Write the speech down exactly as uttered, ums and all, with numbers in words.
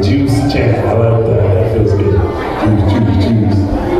juice chant. I like that. That feels good. Juice, juice, juice.